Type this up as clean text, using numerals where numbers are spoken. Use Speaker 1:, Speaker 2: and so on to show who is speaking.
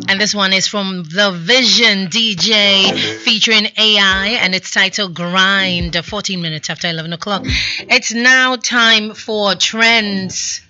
Speaker 1: And this one is from The Vision DJ featuring AI, and it's titled Grind. 14 minutes after 11 o'clock. It's now time for trends.